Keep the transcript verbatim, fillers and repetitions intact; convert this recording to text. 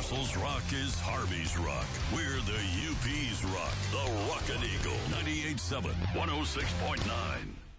Castle's rock is Harvey's rock. We're the U P's rock. The Rockin' Eagle. ninety-eight point seven, one oh six point nine.